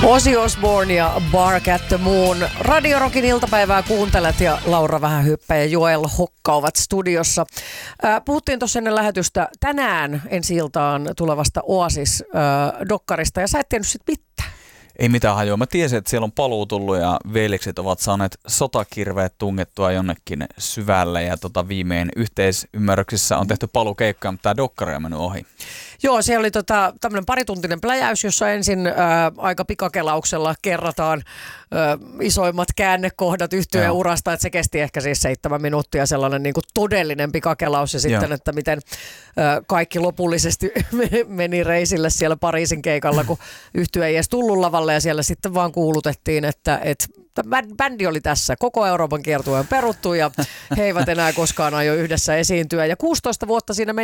Ozzy Osbourne ja Bark at the Moon. Radio Rockin iltapäivää kuuntelet ja Laura Vähähyppä ja Joel Hokka ovat studiossa. Puhuttiin tuossa ennen lähetystä tänään ensi-iltaan tulevasta Oasis-dokkarista ja sä et tiennyt sit mitään. Ei mitään hajoa. Mä tiesin, että siellä on paluu tullut ja veljekset ovat saaneet sotakirveet tungettua jonnekin syvälle ja viimein yhteisymmärryksissä on tehty paluukeikkaa, mutta tämä dokkari on mennyt ohi. Joo, siellä oli tämmöinen parituntinen pläjäys, jossa ensin aika pikakelauksella kerrataan isoimmat käännekohdat yhtyeen urasta, että se kesti ehkä siis 7 minuuttia, sellainen niin kuin todellinen pikakelaus ja sitten, että miten kaikki lopullisesti meni reisille siellä Pariisin keikalla, kun yhtye ei edes tullut lavalle ja siellä sitten vaan kuulutettiin, että bändi oli tässä, koko Euroopan kiertue on peruttu ja he eivät enää koskaan aio yhdessä esiintyä ja 16 vuotta siinä meni